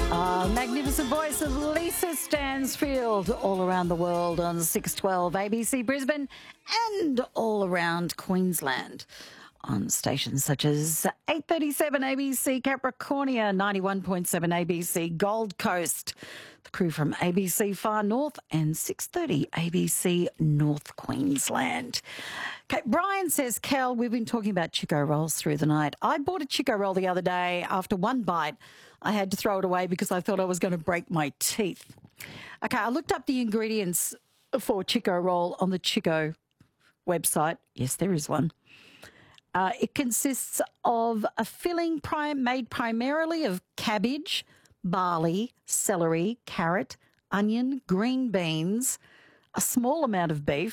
Magnificent voice of Lisa Stansfield all around the world on 612 ABC Brisbane and all around Queensland on stations such as 837 ABC Capricornia, 91.7 ABC Gold Coast, the crew from ABC Far North and 630 ABC North Queensland. Okay, Brian says, Kel, we've been talking about Chico rolls through the night. I bought a Chico roll the other day. After one bite, I had to throw it away because I thought I was going to break my teeth. Okay, I looked up the ingredients for Chico roll on the Chico website. Yes, there is one. It consists of a filling made primarily of cabbage, barley, celery, carrot, onion, green beans, a small amount of beef,